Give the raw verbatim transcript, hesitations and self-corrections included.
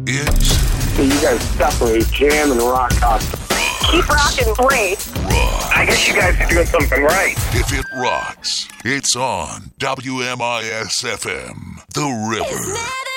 is... So you guys separate jam and rock constantly. Keep rocking, great. Rock. I guess you guys are doing something right. If it rocks, it's on W M I S F M, The River.